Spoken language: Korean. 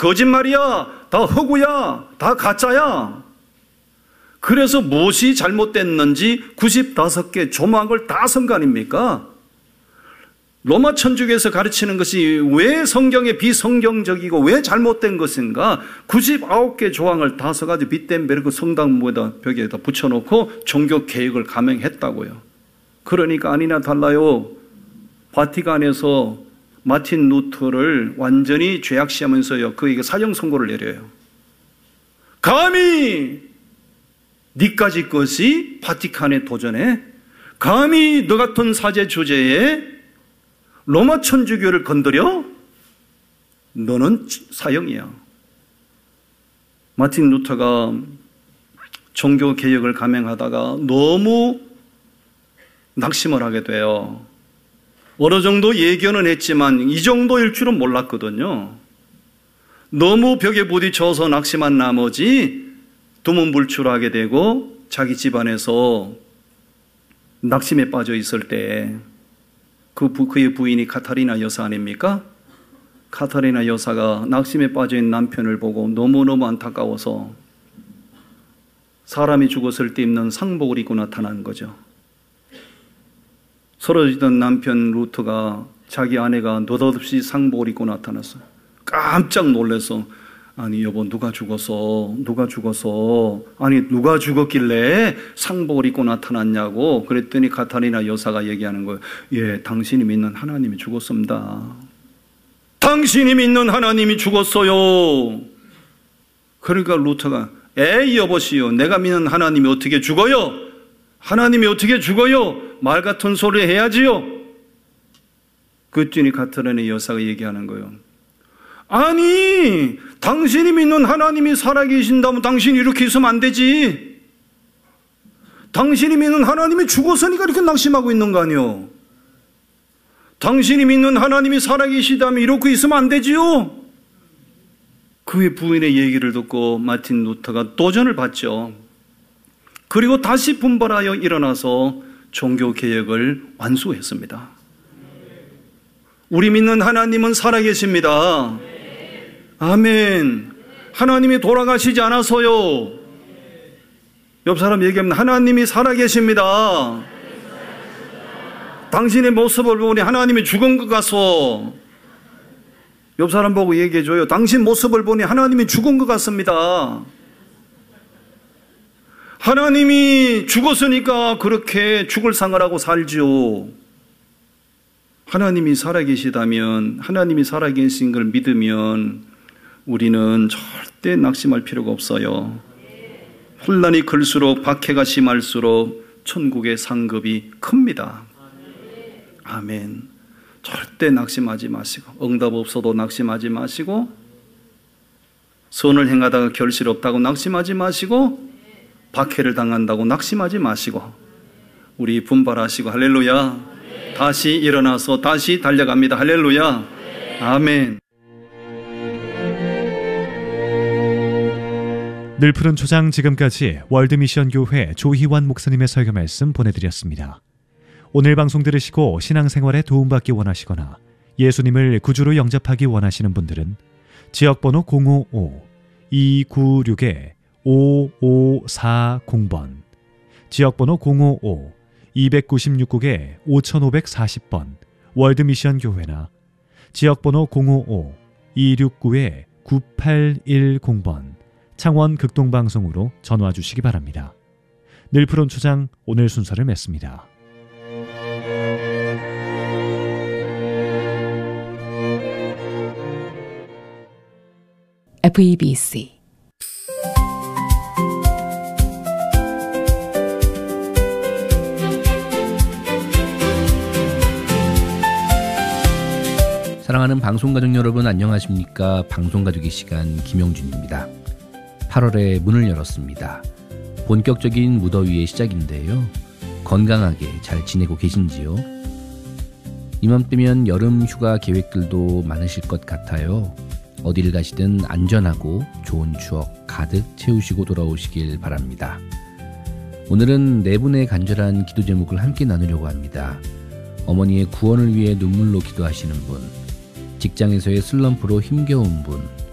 거짓말이야, 다 허구야, 다 가짜야. 그래서 무엇이 잘못됐는지 95개 조막을 다 쓴 거 아닙니까? 로마 천주교에서 가르치는 것이 왜 성경에 비성경적이고 왜 잘못된 것인가? 99개 조항을 다 써가지고 비텐베르크 성당무에다 벽에다 붙여놓고 종교 개혁을 감행했다고요. 그러니까 아니나 달라요. 바티칸에서 마틴 루터를 완전히 죄악시하면서요, 그에게 사형 선고를 내려요. 감히 니까지 것이 바티칸에 도전해? 감히 너 같은 사제 주제에 로마 천주교를 건드려? 너는 사형이야. 마틴 루터가 종교 개혁을 감행하다가 너무 낙심을 하게 돼요. 어느 정도 예견은 했지만 이 정도일 줄은 몰랐거든요. 너무 벽에 부딪혀서 낙심한 나머지 두문불출하게 되고 자기 집안에서 낙심에 빠져 있을 때 그의 부인이 카타리나 여사 아닙니까? 카타리나 여사가 낙심에 빠져있는 남편을 보고 너무너무 안타까워서 사람이 죽었을 때 입는 상복을 입고 나타난 거죠. 쓰러지던 남편 루터가 자기 아내가 느닷없이 상복을 입고 나타났어요. 깜짝 놀라서 아니 여보 누가 죽었어? 아니 누가 죽었길래 상복을 입고 나타났냐고 그랬더니 카타리나 여사가 얘기하는 거예요. 예, 당신이 믿는 하나님이 죽었습니다. 당신이 믿는 하나님이 죽었어요. 그러니까 루터가 에이 여보시오, 내가 믿는 하나님이 어떻게 죽어요? 하나님이 어떻게 죽어요? 말 같은 소리 해야지요. 그랬더니 카타리나 여사가 얘기하는 거예요. 아니, 당신이 믿는 하나님이 살아계신다면 당신이 이렇게 있으면 안 되지. 당신이 믿는 하나님이 죽었으니까 이렇게 낙심하고 있는 거 아니요. 당신이 믿는 하나님이 살아계시다면 이렇게 있으면 안 되지요. 그의 부인의 얘기를 듣고 마틴 루터가 도전을 받죠. 그리고 다시 분발하여 일어나서 종교개혁을 완수했습니다. 우리 믿는 하나님은 살아계십니다. 아멘. 하나님이 돌아가시지 않아서요. 옆 사람 얘기하면 하나님이 살아계십니다. 당신의 모습을 보니 하나님이 죽은 것 같소. 옆 사람 보고 얘기해줘요. 당신 모습을 보니 하나님이 죽은 것 같습니다. 하나님이 죽었으니까 그렇게 죽을 상을 하고 살지요. 하나님이 살아계시다면, 하나님이 살아계신 걸 믿으면 우리는 절대 낙심할 필요가 없어요. 혼란이 클수록, 박해가 심할수록 천국의 상급이 큽니다. 아멘. 절대 낙심하지 마시고, 응답 없어도 낙심하지 마시고, 선을 행하다가 결실 없다고 낙심하지 마시고, 박해를 당한다고 낙심하지 마시고, 우리 분발하시고, 할렐루야. 다시 일어나서 다시 달려갑니다. 할렐루야. 아멘. 늘 푸른 초장, 지금까지 월드미션교회 조희환 목사님의 설교 말씀 보내드렸습니다. 오늘 방송 들으시고 신앙생활에 도움받기 원하시거나 예수님을 구주로 영접하기 원하시는 분들은 지역번호 055-296-5540번, 지역번호 055-296-5540번 월드미션교회나 지역번호 055-269-9810번 창원 극동방송으로 전화 주시기 바랍니다. 늘 푸른 초장 오늘 순서를 맺습니다. FEBC 사랑하는 방송가족 여러분, 안녕하십니까? 방송가족의 시간 김용준입니다. 8월에 문을 열었습니다. 본격적인 무더위의 시작인데요. 건강하게 잘 지내고 계신지요? 이맘때면 여름 휴가 계획들도 많으실 것 같아요. 어딜 가시든 안전하고 좋은 추억 가득 채우시고 돌아오시길 바랍니다. 오늘은 네 분의 간절한 기도 제목을 함께 나누려고 합니다. 어머니의 구원을 위해 눈물로 기도하시는 분, 직장에서의 슬럼프로 힘겨운 분,